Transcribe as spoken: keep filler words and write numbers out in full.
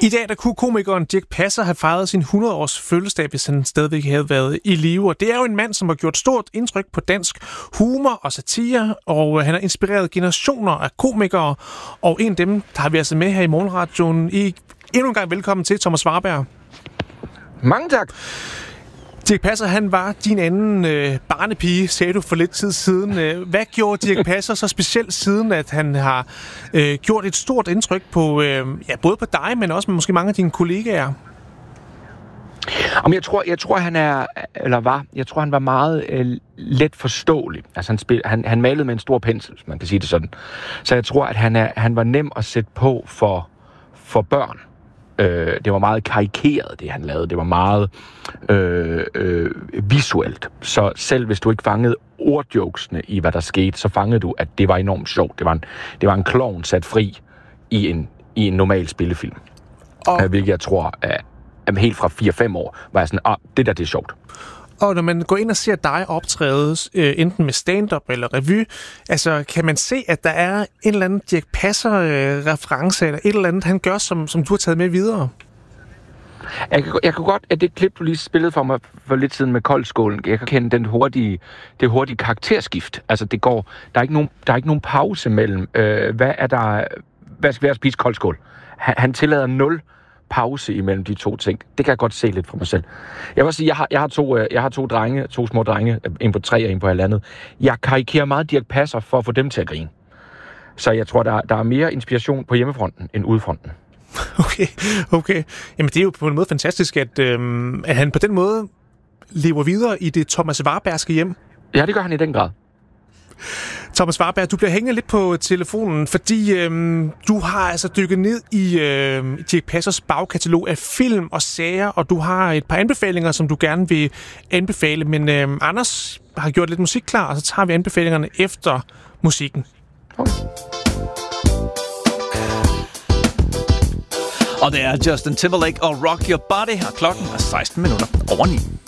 I dag der kunne komikeren Dirch Passer have fejret sin hundrede-års fødselsdag, hvis han stadigvæk havde været i live. Og det er jo en mand, som har gjort stort indtryk på dansk humor og satire, og han har inspireret generationer af komikere. Og en af dem, der har vi altså med her i Morgenradioen. I endnu en gang velkommen til Thomas Warberg. Mange tak. Dirch Passer, han var din anden øh, barnepige, sagde du for lidt tid siden. Hvad gjorde Dirch Passer så specielt siden, at han har øh, gjort et stort indtryk på øh, ja, både på dig, men også med måske mange af dine kollegaer? Om jeg tror, jeg tror han er eller var, jeg tror han var meget øh, let forståelig. Altså han, spil, han han malede med en stor pensel, hvis man kan sige det sådan. Så jeg tror at han er han var nem at sætte på for for børn. Øh, det var meget karikeret, det han lavede. Det var meget øh, øh, visuelt. Så selv hvis du ikke fangede ordjokesene i, hvad der skete, så fangede du, at det var enormt sjovt. Det var en, det var en klovn sat fri i en, i en normal spillefilm. Og... Øh, hvilket jeg tror, at, at helt fra fire fem år, var jeg sådan, ah, det der, det er sjovt. Og når man går ind og ser dig optræde, øh, enten med stand-up eller revy, altså kan man se, at der er en eller anden Dirch Passer-reference, øh, eller et eller andet, han gør, som, som du har taget med videre? Jeg kan, jeg kan godt, at det klip, du lige spillede for mig for lidt siden med koldskålen, jeg kan kende den hurtige, det hurtige karakterskift. Altså det går, der er ikke nogen, der er ikke nogen pause mellem, øh, hvad er der, hvad skal være at spise koldskål? Han, han tillader nul pause imellem de to ting. Det kan jeg godt se lidt for mig selv. Jeg vil sige, jeg har, jeg har, to, jeg har to drenge, to små drenge, en på tre og en på halvandet. Jeg karikerer meget Dirch Passer for at få dem til at grine. Så jeg tror, der, der er mere inspiration på hjemmefronten end udefronten. Okay, okay. Jamen det er jo på en måde fantastisk, at, øhm, at han på den måde lever videre i det Thomas Warbergske hjem. Ja, det gør han i den grad. Thomas Warberg, du bliver hængende lidt på telefonen, fordi øhm, du har altså dykket ned i øhm, Dirch Passers bagkatalog af film og sager, og du har et par anbefalinger, som du gerne vil anbefale. Men øhm, Anders har gjort lidt musik klar, og så tager vi anbefalingerne efter musikken. Okay. Og det er Justin Timberlake og Rock Your Body, og klokken er seksten minutter over ni.